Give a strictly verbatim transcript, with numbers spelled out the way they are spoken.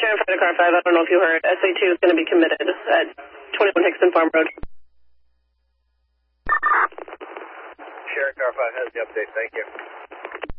Sharon five to car five, I don't know if you heard. S A two is going to be committed at twenty-one Hickson Farm Road. Sharon car five has the update, thank you.